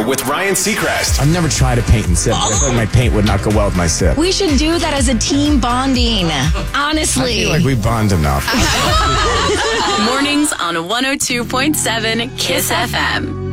with Ryan Seacrest. I've never tried to paint and sip. I feel like my paint would not go well with my sip. We should do that as a team bonding. Honestly. I feel like we bond enough. Mornings on 102.7 KISS FM.